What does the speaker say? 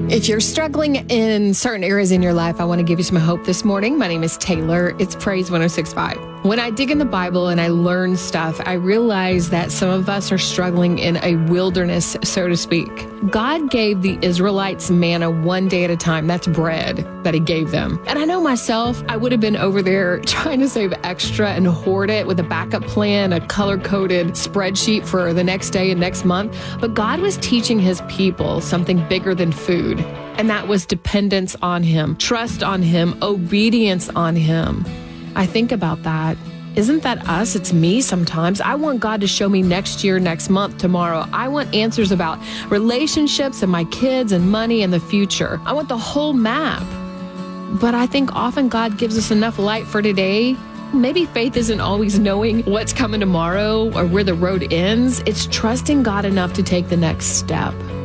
If you're struggling in certain areas in your life, I want to give you some hope this morning. My name is Taylor. It's Praise 106.5. When I dig in the Bible and I learn stuff, I realize that some of us are struggling in a wilderness, so to speak. God gave the Israelites manna one day at a time. That's bread that he gave them. And I know myself, I would have been over there trying to save extra and hoard it with a backup plan, a color-coded spreadsheet for the next day and next month. But God was teaching his people something bigger than food. And that was dependence on him, trust on him, obedience on him. I think about that. Isn't that us? It's me sometimes. I want God to show me next year, next month, tomorrow. I want answers about relationships and my kids and money and the future. I want the whole map. But I think often God gives us enough light for today. Maybe faith isn't always knowing what's coming tomorrow or where the road ends. It's trusting God enough to take the next step.